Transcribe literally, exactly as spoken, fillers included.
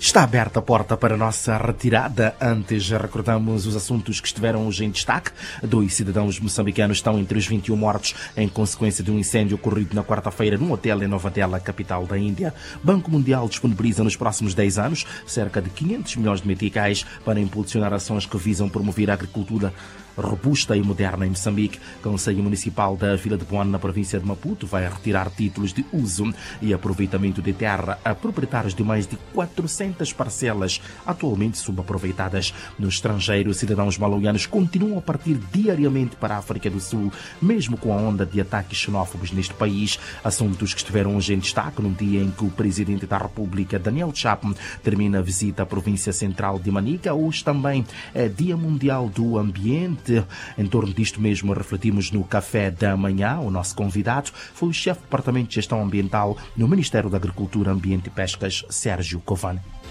Está aberta a porta para a nossa retirada. Antes, recordamos os assuntos que estiveram hoje em destaque. Dois cidadãos moçambicanos estão entre os vinte e um mortos em consequência de um incêndio ocorrido na quarta-feira num hotel em Nova Delhi, capital da Índia. Banco Mundial disponibiliza nos próximos dez anos cerca de quinhentos milhões de meticais para impulsionar ações que visam promover a agricultura robusta e moderna em Moçambique. O Conselho Municipal da Vila de Boane, na província de Maputo, vai retirar títulos de uso e aproveitamento de terra a proprietários de mais de quatrocentas parcelas atualmente subaproveitadas. No estrangeiro, cidadãos malauianos continuam a partir diariamente para a África do Sul, mesmo com a onda de ataques xenófobos neste país. Assuntos que estiveram hoje em destaque num dia em que o Presidente da República, Daniel Chapo, termina a visita à província central de Manica. Hoje também é Dia Mundial do Ambiente. Em torno disto mesmo refletimos no Café da Manhã. O nosso convidado foi o chefe do Departamento de Gestão Ambiental no Ministério da Agricultura, Ambiente e Pescas, Sérgio Covane.